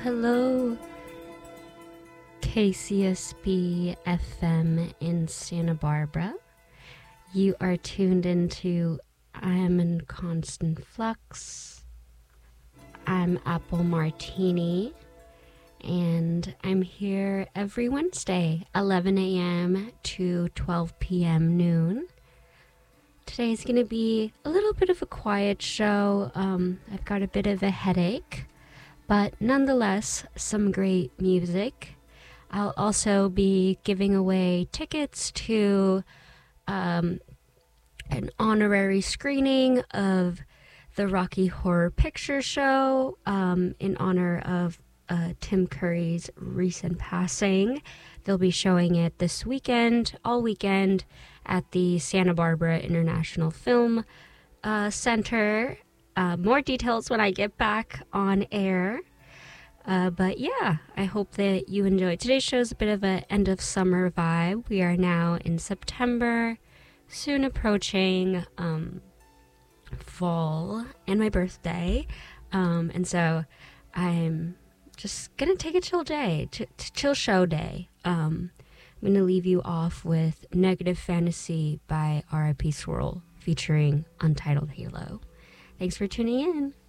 Hello, KCSB FM in Santa Barbara. You are tuned into I'm in Constant Flux. I'm Apple Martini, and I'm here every Wednesday, 11 a.m. to 12 p.m. noon. Today's going to be a little bit of a quiet show. I've got a bit of a headache, but nonetheless, some great music. I'll also be giving away tickets to an honorary screening of the Rocky Horror Picture Show in honor of Tim Curry's recent passing. They'll be showing it this weekend, all weekend, at the Santa Barbara International Film Center. More details when I get back on air. But yeah, I hope that you enjoy. Today's show is a bit of an end of summer vibe. We are now in September, soon approaching fall and my birthday. And so I'm just gonna take a chill day, chill show day. I'm gonna leave you off with Negative Fantasy by R.I.P. Swirl featuring Untitled Halo. Thanks for tuning in.